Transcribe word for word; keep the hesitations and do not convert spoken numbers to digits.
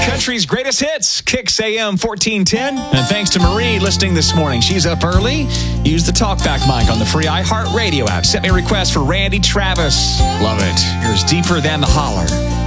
Country's greatest hits, Kicks A M fourteen ten. And thanks to Marie listening this morning. She's up early. Use the talkback mic on the free iHeartRadio app. Sent me a request for Randy Travis. Love it. Here's Deeper Than the Holler.